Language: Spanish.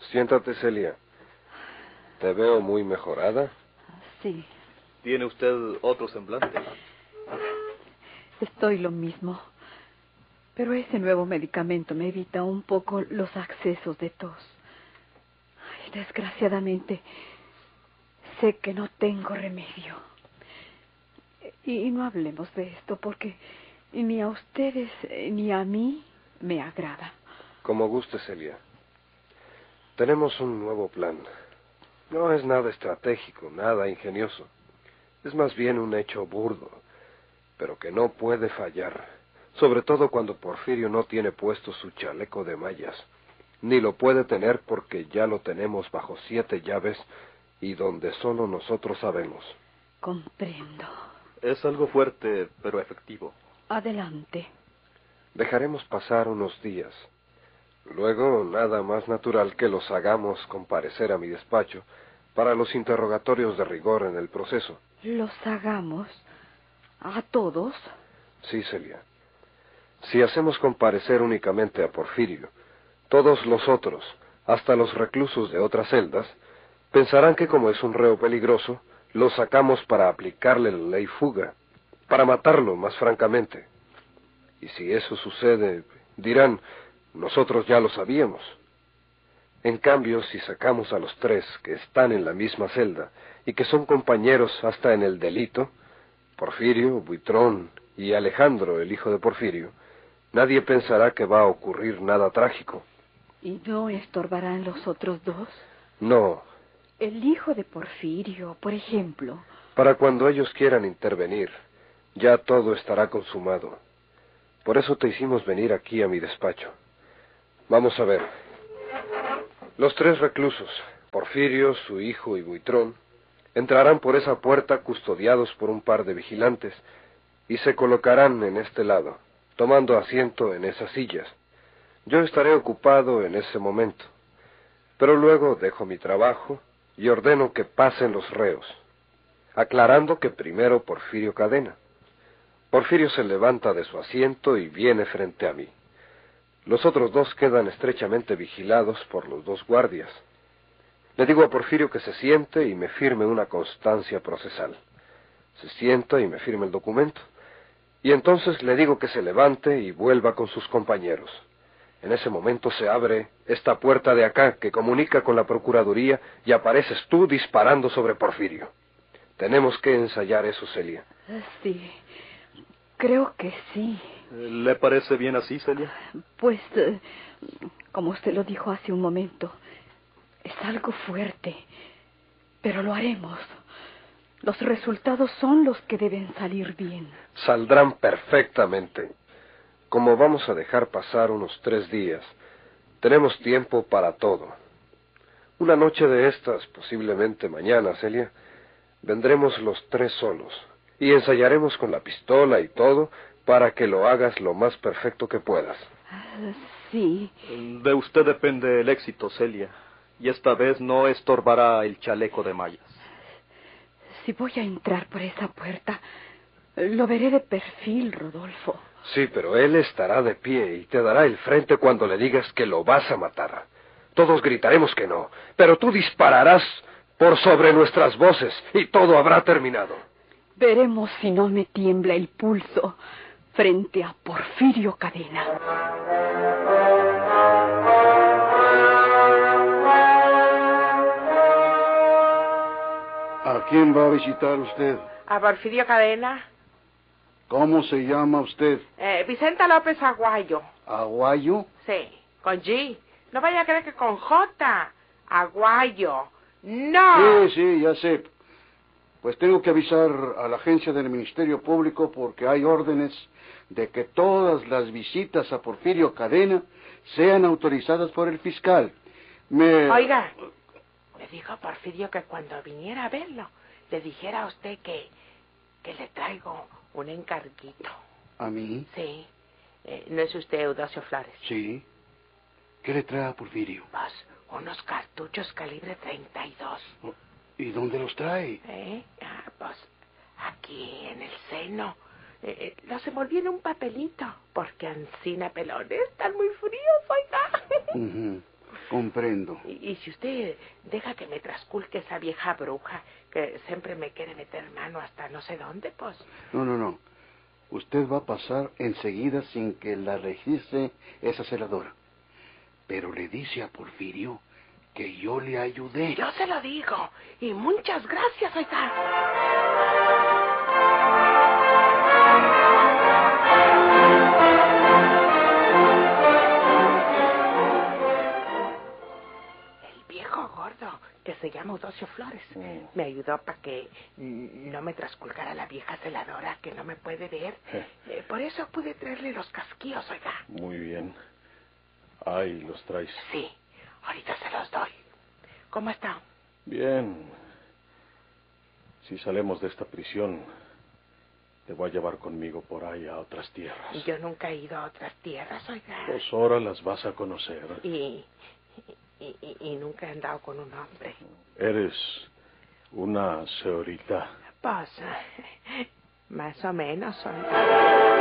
Siéntate, Celia. Te veo muy mejorada. Sí. ¿Tiene usted otro semblante? Estoy lo mismo. Pero ese nuevo medicamento me evita un poco los accesos de tos. Ay, desgraciadamente, sé que no tengo remedio. Y no hablemos de esto porque ni a ustedes ni a mí me agrada. Como guste, Celia. Tenemos un nuevo plan. No es nada estratégico, nada ingenioso. Es más bien un hecho burdo, pero que no puede fallar. Sobre todo cuando Porfirio no tiene puesto su chaleco de mallas. Ni lo puede tener porque ya lo tenemos bajo 7 llaves y donde solo nosotros sabemos. Comprendo. Es algo fuerte, pero efectivo. Adelante. Dejaremos pasar unos días. Luego, nada más natural que los hagamos comparecer a mi despacho para los interrogatorios de rigor en el proceso. ¿Los hagamos a todos? Sí, Celia. Si hacemos comparecer únicamente a Porfirio, todos los otros, hasta los reclusos de otras celdas, pensarán que como es un reo peligroso, lo sacamos para aplicarle la ley fuga, para matarlo más francamente. Y si eso sucede, dirán, nosotros ya lo sabíamos. En cambio, si sacamos a los 3 que están en la misma celda y que son compañeros hasta en el delito, Porfirio, Buitrón y Alejandro, el hijo de Porfirio, nadie pensará que va a ocurrir nada trágico. ¿Y no estorbarán los otros 2? No. El hijo de Porfirio, por ejemplo. Para cuando ellos quieran intervenir, ya todo estará consumado. Por eso te hicimos venir aquí a mi despacho. Vamos a ver. Los 3 reclusos, Porfirio, su hijo y Buitrón, entrarán por esa puerta custodiados por un par de vigilantes y se colocarán en este lado, tomando asiento en esas sillas. Yo estaré ocupado en ese momento, pero luego dejo mi trabajo y ordeno que pasen los reos, aclarando que primero Porfirio Cadena. Porfirio se levanta de su asiento y viene frente a mí. Los otros 2 quedan estrechamente vigilados por los 2 guardias. Le digo a Porfirio que se siente y me firme una constancia procesal. Se sienta y me firme el documento. Y entonces le digo que se levante y vuelva con sus compañeros. En ese momento se abre esta puerta de acá que comunica con la Procuraduría y apareces tú disparando sobre Porfirio. Tenemos que ensayar eso, Celia. Sí, creo que sí. ¿Le parece bien así, Celia? Pues, como usted lo dijo hace un momento, es algo fuerte, pero lo haremos. Los resultados son los que deben salir bien. Saldrán perfectamente. Como vamos a dejar pasar unos 3 días, tenemos tiempo para todo. Una noche de estas, posiblemente mañana, Celia, vendremos los 3 solos y ensayaremos con la pistola y todo para que lo hagas lo más perfecto que puedas. Sí. De usted depende el éxito, Celia, y esta vez no estorbará el chaleco de mallas. Si voy a entrar por esa puerta, lo veré de perfil, Rodolfo. Sí, pero él estará de pie y te dará el frente cuando le digas que lo vas a matar. Todos gritaremos que no, pero tú dispararás por sobre nuestras voces y todo habrá terminado. Veremos si no me tiembla el pulso frente a Porfirio Cadena. ¿A quién va a visitar usted? A Porfirio Cadena. ¿Cómo se llama usted? Vicenta López Aguayo. ¿Aguayo? Sí, con G. No vaya a creer que con J. Aguayo. No. Sí, ya sé. Pues tengo que avisar a la agencia del Ministerio Público porque hay órdenes de que todas las visitas a Porfirio Cadena sean autorizadas por el fiscal. Oiga, me dijo Porfirio que cuando viniera a verlo, le dijera a usted que le traigo un encarguito. ¿A mí? Sí. ¿No es usted Eudoxio Flores? Sí. ¿Qué le trae a Porfirio? Pues unos cartuchos calibre 32. ¿Y dónde los trae? Pues aquí en el seno. Los envolví en un papelito, porque ancina pelones están muy fríos, oiga. Comprendo. Y si usted deja que me trasculque esa vieja bruja que siempre me quiere meter mano hasta no sé dónde, pues... No. Usted va a pasar enseguida sin que la registre esa celadora. Pero le dice a Porfirio que yo le ayudé. Yo se lo digo. Y muchas gracias, oiga. El viejo gordo, que se llama Eudocio Flores, me ayudó para que no me trasculcara la vieja celadora que no me puede ver. Por eso pude traerle los casquillos, oiga. Muy bien. Ahí los traes. Sí, ahorita se los doy. ¿Cómo está? Bien. Si salimos de esta prisión, te voy a llevar conmigo por ahí a otras tierras. Yo nunca he ido a otras tierras, oiga. Pues ahora las vas a conocer. Y nunca he andado con un hombre. Eres una señorita. Pues, más o menos, oiga.